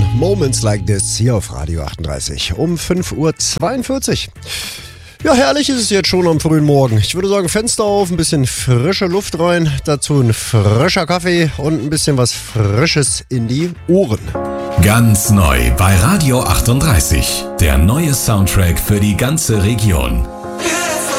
Moments Like This hier auf Radio 38 um 5:42 Uhr. Ja, herrlich ist es jetzt schon am frühen Morgen. Ich würde sagen, Fenster auf, ein bisschen frische Luft rein, dazu ein frischer Kaffee und ein bisschen was Frisches in die Ohren. Ganz neu bei Radio 38, der neue Soundtrack für die ganze Region.